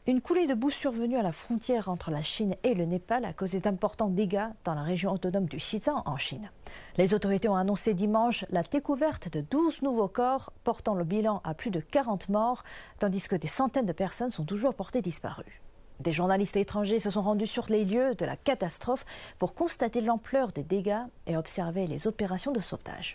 Une coulée de boue survenue à la frontière entre la Chine et le Népal a causé d'importants dégâts dans la région autonome du Xizang en Chine. Les autorités ont annoncé dimanche la découverte de 12 nouveaux corps, portant le bilan à plus de 40 morts, tandis que des centaines de personnes sont toujours portées disparues. Des journalistes étrangers se sont rendus sur les lieux de la catastrophe pour constater l'ampleur des dégâts et observer les opérations de sauvetage.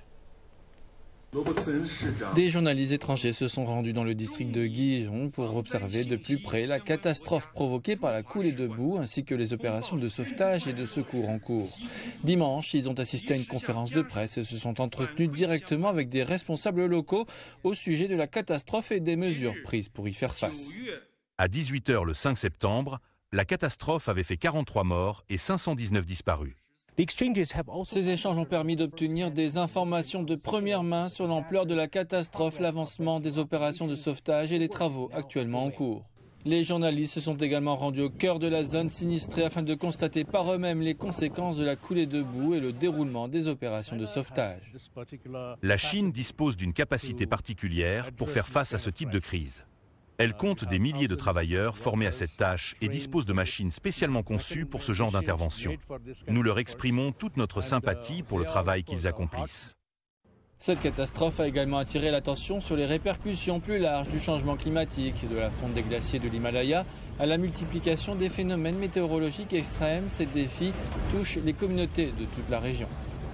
Des journalistes étrangers se sont rendus dans le district de Guizhou pour observer de plus près la catastrophe provoquée par la coulée de boue ainsi que les opérations de sauvetage et de secours en cours. Dimanche, ils ont assisté à une conférence de presse et se sont entretenus directement avec des responsables locaux au sujet de la catastrophe et des mesures prises pour y faire face. À 18h le 5 septembre, la catastrophe avait fait 43 morts et 519 disparus. Ces échanges ont permis d'obtenir des informations de première main sur l'ampleur de la catastrophe, l'avancement des opérations de sauvetage et les travaux actuellement en cours. Les journalistes se sont également rendus au cœur de la zone sinistrée afin de constater par eux-mêmes les conséquences de la coulée de boue et le déroulement des opérations de sauvetage. La Chine dispose d'une capacité particulière pour faire face à ce type de crise. Elle compte des milliers de travailleurs formés à cette tâche et dispose de machines spécialement conçues pour ce genre d'intervention. Nous leur exprimons toute notre sympathie pour le travail qu'ils accomplissent. Cette catastrophe a également attiré l'attention sur les répercussions plus larges du changement climatique, de la fonte des glaciers de l'Himalaya à la multiplication des phénomènes météorologiques extrêmes. Ces défis touchent les communautés de toute la région.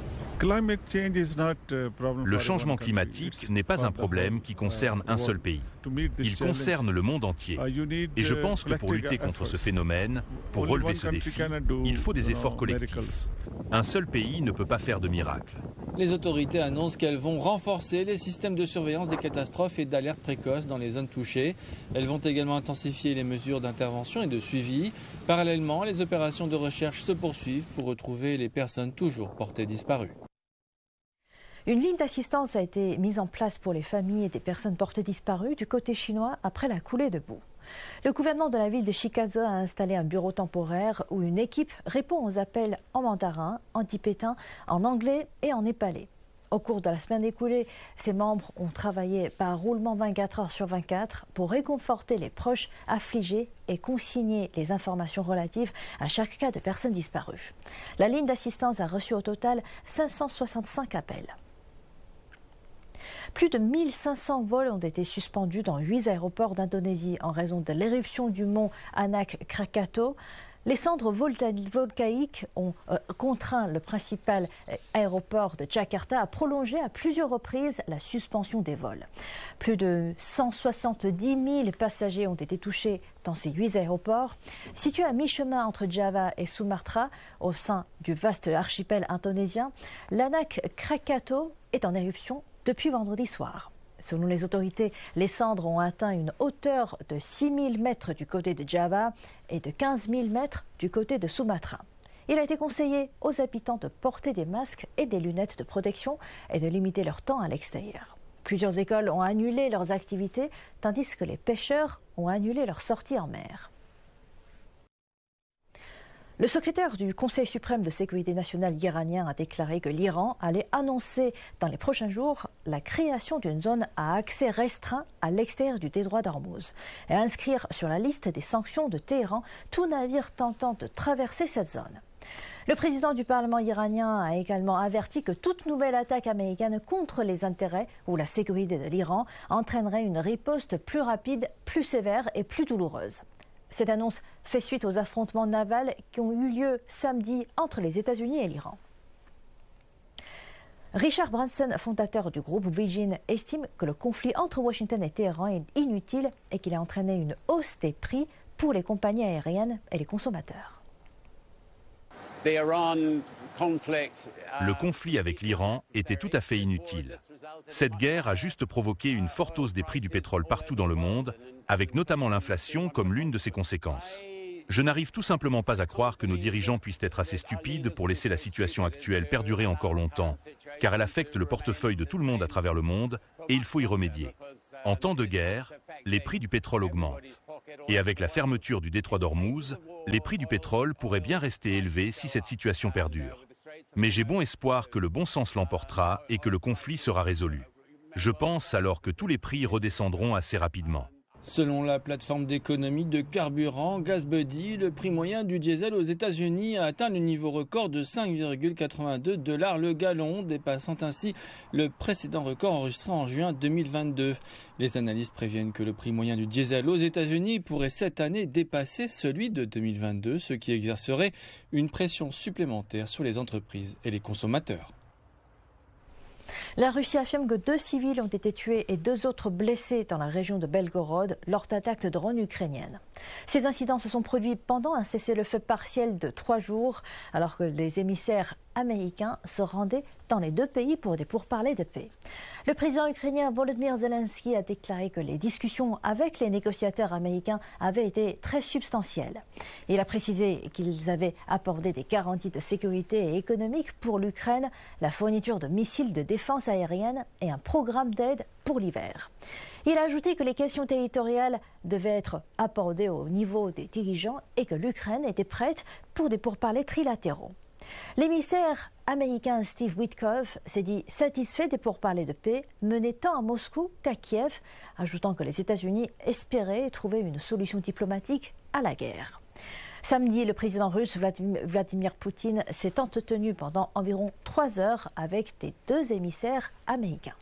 Le changement climatique n'est pas un problème qui concerne un seul pays. Il concerne le monde entier. Et je pense que pour lutter contre ce phénomène, pour relever ce défi, il faut des efforts collectifs. Un seul pays ne peut pas faire de miracle. Les autorités annoncent qu'elles vont renforcer les systèmes de surveillance des catastrophes et d'alerte précoce dans les zones touchées. Elles vont également intensifier les mesures d'intervention et de suivi. Parallèlement, les opérations de recherche se poursuivent pour retrouver les personnes toujours portées disparues. Une ligne d'assistance a été mise en place pour les familles des personnes portées disparues du côté chinois après la coulée de boue. Le gouvernement de la ville de Chikaze a installé un bureau temporaire où une équipe répond aux appels en mandarin, en tibétain, en anglais et en népalais. Au cours de la semaine écoulée, ses membres ont travaillé par roulement 24 heures sur 24 pour réconforter les proches affligés et consigner les informations relatives à chaque cas de personnes disparues. La ligne d'assistance a reçu au total 565 appels. Plus de 1500 vols ont été suspendus dans 8 aéroports d'Indonésie en raison de l'éruption du mont Anak Krakatau. Les cendres volcaïques ont contraint le principal aéroport de Jakarta à prolonger à plusieurs reprises la suspension des vols. Plus de 170 000 passagers ont été touchés dans ces 8 aéroports. Situés à mi-chemin entre Java et Sumatra, au sein du vaste archipel indonésien, l'Anak Krakatau est en éruption depuis vendredi soir. Selon les autorités, les cendres ont atteint une hauteur de 6 000 mètres du côté de Java et de 15 000 mètres du côté de Sumatra. Il a été conseillé aux habitants de porter des masques et des lunettes de protection et de limiter leur temps à l'extérieur. Plusieurs écoles ont annulé leurs activités, tandis que les pêcheurs ont annulé leur sortie en mer. Le secrétaire du Conseil suprême de sécurité nationale iranien a déclaré que l'Iran allait annoncer dans les prochains jours la création d'une zone à accès restreint à l'extérieur du détroit d'Ormuz et inscrire sur la liste des sanctions de Téhéran tout navire tentant de traverser cette zone. Le président du Parlement iranien a également averti que toute nouvelle attaque américaine contre les intérêts ou la sécurité de l'Iran entraînerait une riposte plus rapide, plus sévère et plus douloureuse. Cette annonce fait suite aux affrontements navals qui ont eu lieu samedi entre les États-Unis et l'Iran. Richard Branson, fondateur du groupe Virgin, estime que le conflit entre Washington et Téhéran est inutile et qu'il a entraîné une hausse des prix pour les compagnies aériennes et les consommateurs. Le conflit avec l'Iran était tout à fait inutile. Cette guerre a juste provoqué une forte hausse des prix du pétrole partout dans le monde, avec notamment l'inflation comme l'une de ses conséquences. Je n'arrive tout simplement pas à croire que nos dirigeants puissent être assez stupides pour laisser la situation actuelle perdurer encore longtemps, car elle affecte le portefeuille de tout le monde à travers le monde et il faut y remédier. En temps de guerre, les prix du pétrole augmentent. Et avec la fermeture du détroit d'Ormuz, les prix du pétrole pourraient bien rester élevés si cette situation perdure. Mais j'ai bon espoir que le bon sens l'emportera et que le conflit sera résolu. Je pense alors que tous les prix redescendront assez rapidement. Selon la plateforme d'économie de carburant GasBuddy, le prix moyen du diesel aux États-Unis a atteint le niveau record de 5,82 $ le gallon, dépassant ainsi le précédent record enregistré en juin 2022. Les analystes préviennent que le prix moyen du diesel aux États-Unis pourrait cette année dépasser celui de 2022, ce qui exercerait une pression supplémentaire sur les entreprises et les consommateurs. La Russie affirme que 2 civils ont été tués et 2 autres blessés dans la région de Belgorod lors d'attaques de drones ukrainiennes. Ces incidents se sont produits pendant un cessez-le-feu partiel de 3 jours, alors que les émissaires américains se rendaient dans les 2 pays pour des pourparlers de paix. Le président ukrainien Volodymyr Zelensky a déclaré que les discussions avec les négociateurs américains avaient été très substantielles. Il a précisé qu'ils avaient apporté des garanties de sécurité et économique pour l'Ukraine, la fourniture de missiles de défense aérienne et un programme d'aide pour l'hiver. Il a ajouté que les questions territoriales devaient être abordées au niveau des dirigeants et que l'Ukraine était prête pour des pourparlers trilatéraux. L'émissaire américain Steve Witkoff s'est dit satisfait des pourparlers de paix menés tant à Moscou qu'à Kiev, ajoutant que les États-Unis espéraient trouver une solution diplomatique à la guerre. Samedi, le président russe Vladimir Poutine s'est entretenu pendant environ 3 heures avec les 2 émissaires américains.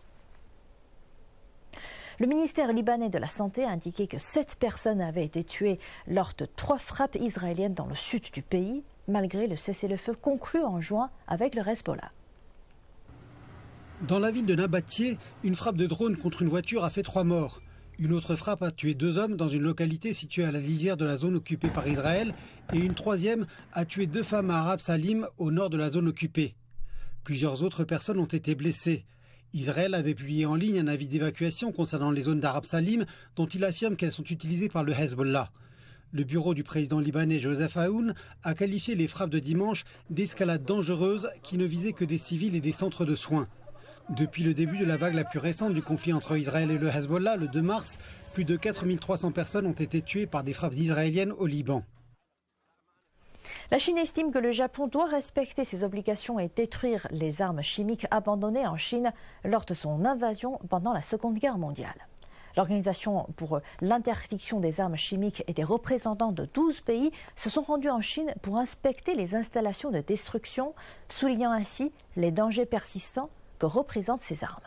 Le ministère libanais de la Santé a indiqué que 7 personnes avaient été tuées lors de 3 frappes israéliennes dans le sud du pays, malgré le cessez-le-feu conclu en juin avec le Hezbollah. Dans la ville de Nabatieh, une frappe de drone contre une voiture a fait 3 morts. Une autre frappe a tué 2 hommes dans une localité située à la lisière de la zone occupée par Israël et une 3e a tué 2 femmes à Arab Salim au nord de la zone occupée. Plusieurs autres personnes ont été blessées. Israël avait publié en ligne un avis d'évacuation concernant les zones d'Arab Salim dont il affirme qu'elles sont utilisées par le Hezbollah. Le bureau du président libanais Joseph Aoun a qualifié les frappes de dimanche d'escalade dangereuse qui ne visaient que des civils et des centres de soins. Depuis le début de la vague la plus récente du conflit entre Israël et le Hezbollah, le 2 mars, plus de 4300 personnes ont été tuées par des frappes israéliennes au Liban. La Chine estime que le Japon doit respecter ses obligations et détruire les armes chimiques abandonnées en Chine lors de son invasion pendant la Seconde Guerre mondiale. L'Organisation pour l'interdiction des armes chimiques et des représentants de 12 pays se sont rendus en Chine pour inspecter les installations de destruction, soulignant ainsi les dangers persistants que représentent ces armes.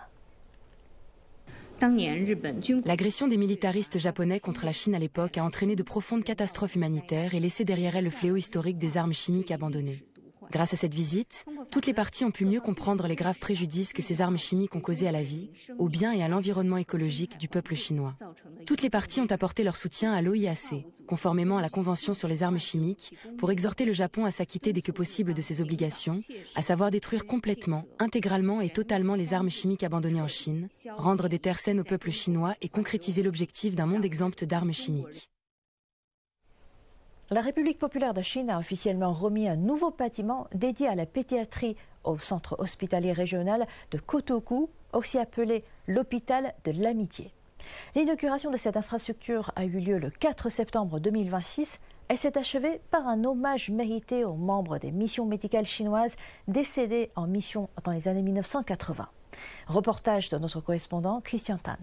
L'agression des militaristes japonais contre la Chine à l'époque a entraîné de profondes catastrophes humanitaires et laissé derrière elle le fléau historique des armes chimiques abandonnées. Grâce à cette visite, toutes les parties ont pu mieux comprendre les graves préjudices que ces armes chimiques ont causés à la vie, au bien et à l'environnement écologique du peuple chinois. Toutes les parties ont apporté leur soutien à l'OIAC, conformément à la Convention sur les armes chimiques, pour exhorter le Japon à s'acquitter dès que possible de ses obligations, à savoir détruire complètement, intégralement et totalement les armes chimiques abandonnées en Chine, rendre des terres saines au peuple chinois et concrétiser l'objectif d'un monde exempt d'armes chimiques. La République populaire de Chine a officiellement remis un nouveau bâtiment dédié à la pédiatrie au centre hospitalier régional de Kotoku, aussi appelé l'hôpital de l'amitié. L'inauguration de cette infrastructure a eu lieu le 4 septembre 2026 et s'est achevée par un hommage mérité aux membres des missions médicales chinoises décédés en mission dans les années 1980. Reportage de notre correspondant Christian Tan.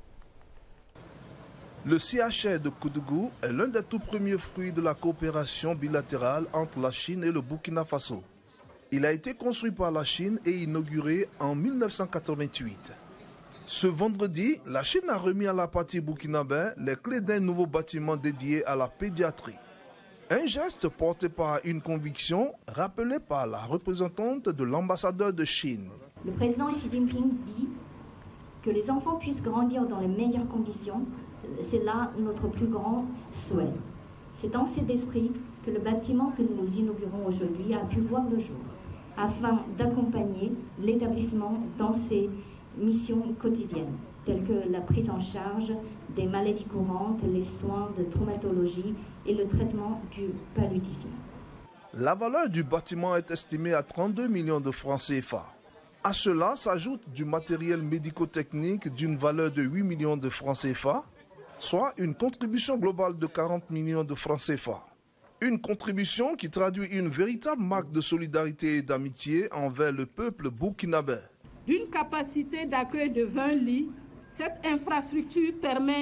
Le CHR de Kotoku est l'un des tout premiers fruits de la coopération bilatérale entre la Chine et le Burkina Faso. Il a été construit par la Chine et inauguré en 1988. Ce vendredi, la Chine a remis à la partie burkinabé les clés d'un nouveau bâtiment dédié à la pédiatrie. Un geste porté par une conviction rappelée par la représentante de l'ambassadeur de Chine. Le président Xi Jinping dit que les enfants puissent grandir dans les meilleures conditions. C'est là notre plus grand souhait. C'est dans cet esprit que le bâtiment que nous inaugurons aujourd'hui a pu voir le jour, afin d'accompagner l'établissement dans ses missions quotidiennes, telles que la prise en charge des maladies courantes, les soins de traumatologie et le traitement du paludisme. La valeur du bâtiment est estimée à 32 millions de francs CFA. À cela s'ajoute du matériel médico-technique d'une valeur de 8 millions de francs CFA, soit une contribution globale de 40 millions de francs CFA. Une contribution qui traduit une véritable marque de solidarité et d'amitié envers le peuple burkinabé. D'une capacité d'accueil de 20 lits, cette infrastructure permet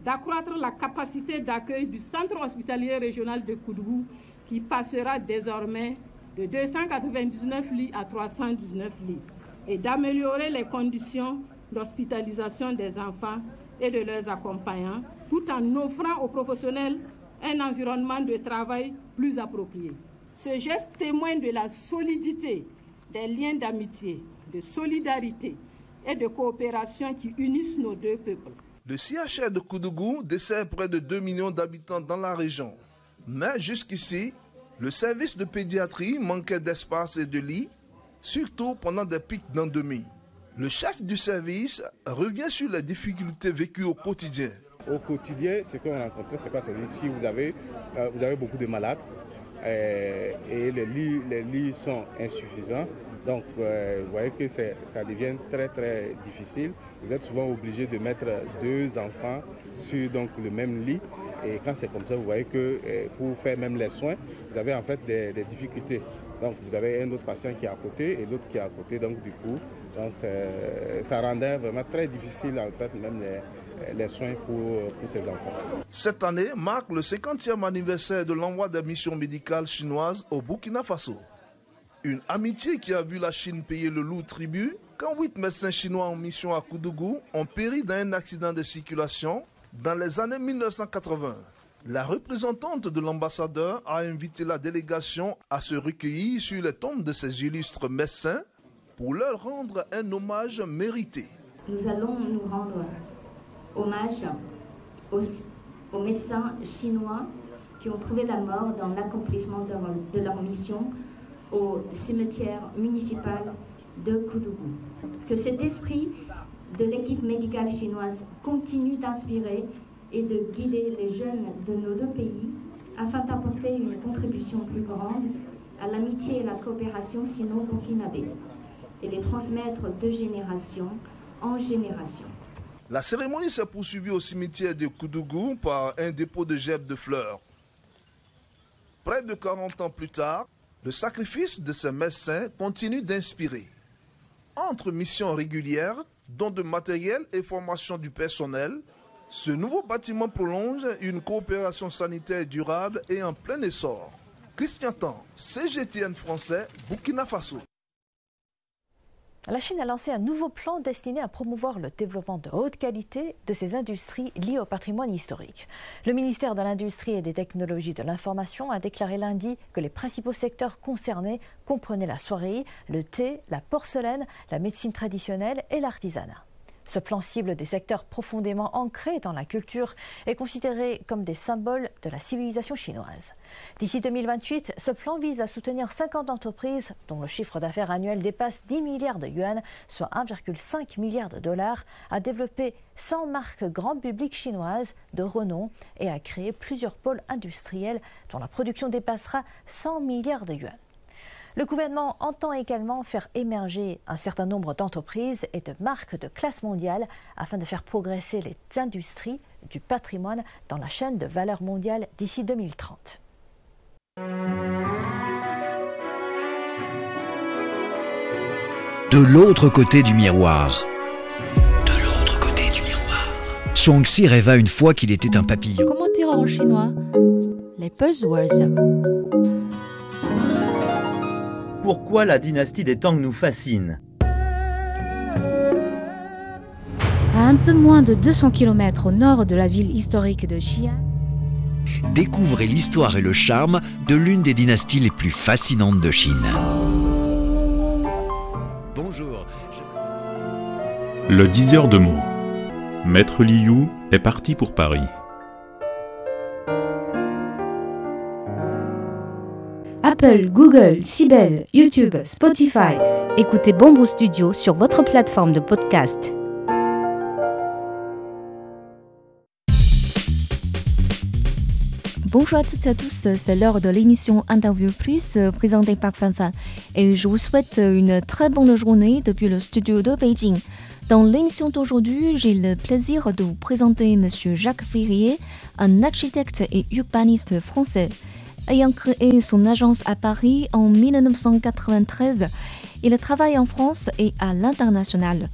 d'accroître la capacité d'accueil du centre hospitalier régional de Koudougou, qui passera désormais de 299 lits à 319 lits, et d'améliorer les conditions d'hospitalisation des enfants et de leurs accompagnants, tout en offrant aux professionnels un environnement de travail plus approprié. Ce geste témoigne de la solidité des liens d'amitié, de solidarité et de coopération qui unissent nos deux peuples. Le CHR de Koudougou dessert près de 2 millions d'habitants dans la région. Mais jusqu'ici, le service de pédiatrie manquait d'espace et de lits, surtout pendant des pics d'endémie. Le chef du service revient sur les difficultés vécues au quotidien. Au quotidien, ce qu'on rencontre, c'est quoi? C'est ici, vous avez beaucoup de malades et les lits sont insuffisants. Donc, vous voyez que ça devient très très difficile. Vous êtes souvent obligé de mettre 2 enfants sur le même lit. Et quand c'est comme ça, vous voyez que pour faire même les soins, vous avez en fait des difficultés. Donc, vous avez un autre patient qui est à côté et l'autre qui est à côté. Donc, du coup, ça rendait vraiment très difficile en fait même les soins pour ces enfants. Cette année marque le 50e anniversaire de l'envoi des missions médicales chinoises au Burkina Faso. Une amitié qui a vu la Chine payer le lourd tribut quand 8 médecins chinois en mission à Koudougou ont péri dans un accident de circulation dans les années 1980. La représentante de l'ambassadeur a invité la délégation à se recueillir sur les tombes de ces illustres médecins pour leur rendre un hommage mérité. Nous allons nous rendre hommage aux médecins chinois qui ont trouvé la mort dans l'accomplissement de leur mission au cimetière municipal de Koudougou. Que cet esprit de l'équipe médicale chinoise continue d'inspirer et de guider les jeunes de nos deux pays afin d'apporter une contribution plus grande à l'amitié et la coopération sino-burkinabé et les transmettre de génération en génération. La cérémonie s'est poursuivie au cimetière de Koudougou par un dépôt de gerbes de fleurs. Près de 40 ans plus tard, le sacrifice de ces médecins continue d'inspirer. Entre missions régulières, dons de matériel et formation du personnel, ce nouveau bâtiment prolonge une coopération sanitaire durable et en plein essor. Christian Tan, CGTN français, Burkina Faso. La Chine a lancé un nouveau plan destiné à promouvoir le développement de haute qualité de ses industries liées au patrimoine historique. Le ministère de l'Industrie et des Technologies de l'Information a déclaré lundi que les principaux secteurs concernés comprenaient la soierie, le thé, la porcelaine, la médecine traditionnelle et l'artisanat. Ce plan cible des secteurs profondément ancrés dans la culture et considérés comme des symboles de la civilisation chinoise. D'ici 2028, ce plan vise à soutenir 50 entreprises dont le chiffre d'affaires annuel dépasse 10 milliards de yuan, soit 1,5 milliard de dollars, à développer 100 marques grand public chinoises de renom et à créer plusieurs pôles industriels dont la production dépassera 100 milliards de yuan. Le gouvernement entend également faire émerger un certain nombre d'entreprises et de marques de classe mondiale afin de faire progresser les industries du patrimoine dans la chaîne de valeur mondiale d'ici 2030. De l'autre côté du miroir. De l'autre côté du miroir. Shuangxi rêva une fois qu'il était un papillon. Comment dire en chinois? Les buzzwords. Pourquoi la dynastie des Tang nous fascine? À un peu moins de 200 km au nord de la ville historique de Xi'an, découvrez l'histoire et le charme de l'une des dynasties les plus fascinantes de Chine. Bonjour. Le 10 heures de mots. Maître Liu est parti pour Paris. Apple, Google, Sibel, YouTube, Spotify. Écoutez Bamboo Studio sur votre plateforme de podcast. Bonjour à toutes et à tous, c'est l'heure de l'émission Interview Plus présentée par Fanfan. Et je vous souhaite une très bonne journée depuis le studio de Beijing. Dans l'émission d'aujourd'hui, j'ai le plaisir de vous présenter M. Jacques Ferrier, un architecte et urbaniste français. Ayant créé son agence à Paris en 1993, il travaille en France et à l'international.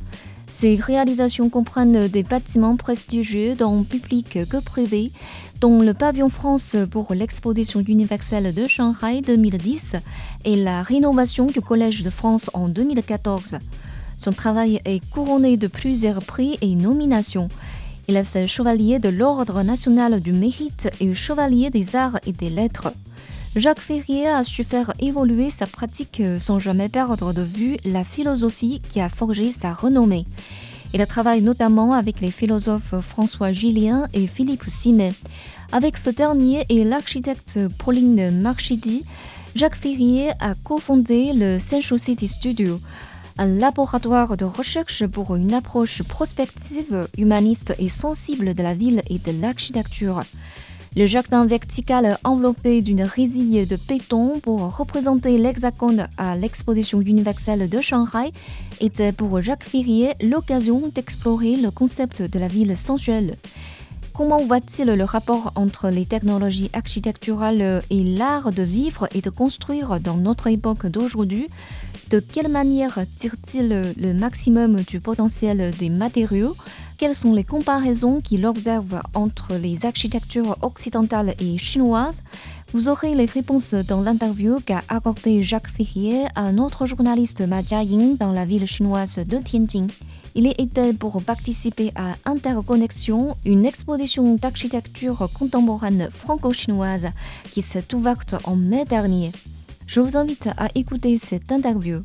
Ces réalisations comprennent des bâtiments prestigieux, tant publics que privés, dont le pavillon France pour l'exposition universelle de Shanghai 2010 et la rénovation du Collège de France en 2014. Son travail est couronné de plusieurs prix et nominations. Il est fait chevalier de l'Ordre national du mérite et chevalier des arts et des lettres. Jacques Ferrier a su faire évoluer sa pratique sans jamais perdre de vue la philosophie qui a forgé sa renommée. Il travaille notamment avec les philosophes François Julien et Philippe Simet. Avec ce dernier et l'architecte Pauline Marchidi, Jacques Ferrier a cofondé le Central City Studio, un laboratoire de recherche pour une approche prospective, humaniste et sensible de la ville et de l'architecture. Le jardin vertical enveloppé d'une résille de béton pour représenter l'hexagone à l'exposition universelle de Shanghai était pour Jacques Ferrier l'occasion d'explorer le concept de la ville sensuelle. Comment voit-il le rapport entre les technologies architecturales et l'art de vivre et de construire dans notre époque d'aujourd'hui? De quelle manière tire-t-il le maximum du potentiel des matériaux? Quelles sont les comparaisons qu'il observe entre les architectures occidentales et chinoises? Vous aurez les réponses dans l'interview qu'a accordé Jacques Ferrier à notre journaliste Ma Jiaying dans la ville chinoise de Tianjin. Il est aidé pour participer à Interconnexion, une exposition d'architecture contemporaine franco-chinoise qui s'est ouverte en mai dernier. Je vous invite à écouter cette interview.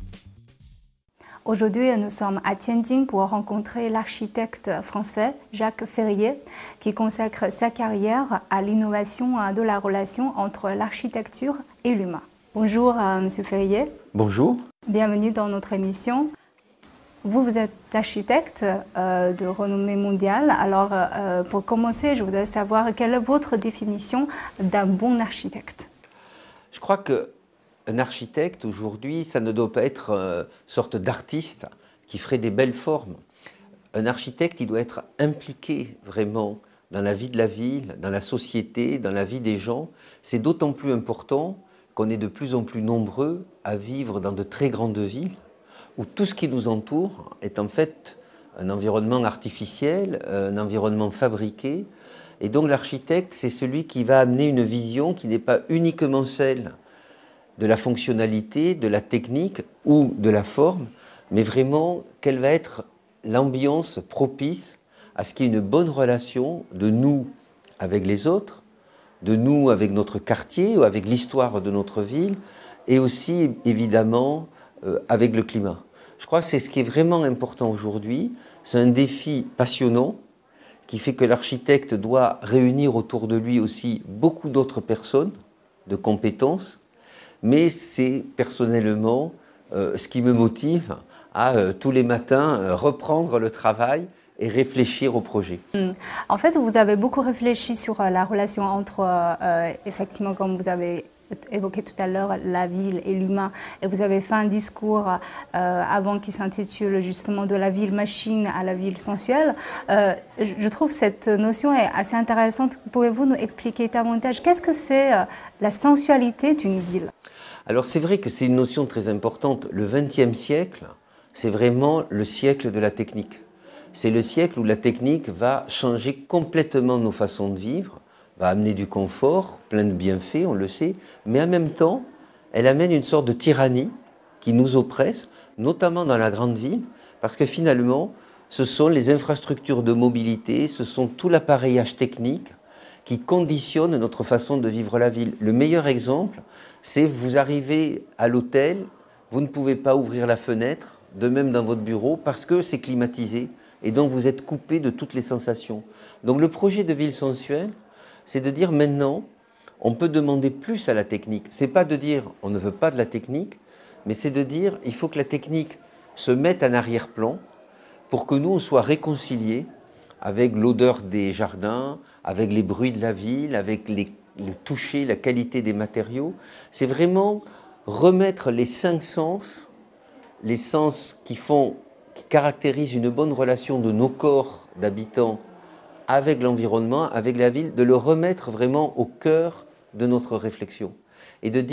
Aujourd'hui, nous sommes à Tianjin pour rencontrer l'architecte français Jacques Ferrier qui consacre sa carrière à l'innovation de la relation entre l'architecture et l'humain. Bonjour Monsieur Ferrier. Bonjour. Bienvenue dans notre émission. Vous êtes architecte de renommée mondiale. Alors pour commencer, je voudrais savoir quelle est votre définition d'un bon architecte? Je crois qu'un architecte aujourd'hui, ça ne doit pas être une sorte d'artiste qui ferait des belles formes. Un architecte, il doit être impliqué vraiment dans la vie de la ville, dans la société, dans la vie des gens. C'est d'autant plus important qu'on est de plus en plus nombreux à vivre dans de très grandes villes où tout ce qui nous entoure est en fait un environnement artificiel, un environnement fabriqué. Et donc l'architecte, c'est celui qui va amener une vision qui n'est pas uniquement celle de la fonctionnalité, de la technique ou de la forme, mais vraiment quelle va être l'ambiance propice à ce qu'il y ait une bonne relation de nous avec les autres, de nous avec notre quartier ou avec l'histoire de notre ville, et aussi évidemment avec le climat. Je crois que c'est ce qui est vraiment important aujourd'hui. C'est un défi passionnant qui fait que l'architecte doit réunir autour de lui aussi beaucoup d'autres personnes de compétences, mais c'est personnellement ce qui me motive à tous les matins reprendre le travail et réfléchir au projet. En fait, vous avez beaucoup réfléchi sur la relation entre, effectivement, comme vous avez évoqué tout à l'heure, la ville et l'humain. Et vous avez fait un discours avant qui s'intitule justement de la ville machine à la ville sensuelle. Je trouve cette notion est assez intéressante. Pouvez-vous nous expliquer davantage qu'est-ce que c'est la sensualité d'une ville? Alors c'est vrai que c'est une notion très importante. Le XXe siècle, c'est vraiment le siècle de la technique. C'est le siècle où la technique va changer complètement nos façons de vivre, va amener du confort, plein de bienfaits, on le sait, mais en même temps, elle amène une sorte de tyrannie qui nous oppresse, notamment dans la grande ville, parce que finalement, ce sont les infrastructures de mobilité, ce sont tout l'appareillage technique qui conditionne notre façon de vivre la ville. Le meilleur exemple, c'est vous arrivez à l'hôtel, vous ne pouvez pas ouvrir la fenêtre, de même dans votre bureau, parce que c'est climatisé, et donc vous êtes coupé de toutes les sensations. Donc le projet de ville sensuelle, c'est de dire maintenant, on peut demander plus à la technique. C'est pas de dire on ne veut pas de la technique, mais c'est de dire il faut que la technique se mette en arrière-plan pour que nous on soit réconciliés avec l'odeur des jardins, avec les bruits de la ville, avec le toucher, la qualité des matériaux. C'est vraiment remettre les 5 sens, les sens qui caractérisent une bonne relation de nos corps d'habitants avec l'environnement, avec la ville, de le remettre vraiment au cœur de notre réflexion. Et de